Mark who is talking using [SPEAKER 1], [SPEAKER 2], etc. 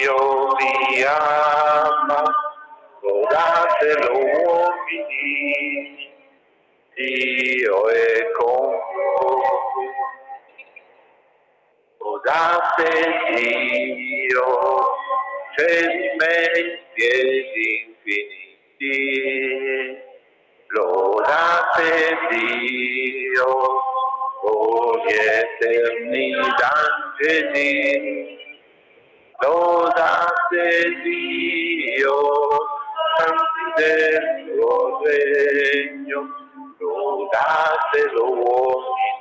[SPEAKER 1] Dio vi ama, lodatelo uomini, Dio è con voi. Lodate Dio, piedi infiniti, lodate Dio, voi eternità angeli, lodate Dio, santi del suo regno, lodatelo uomini.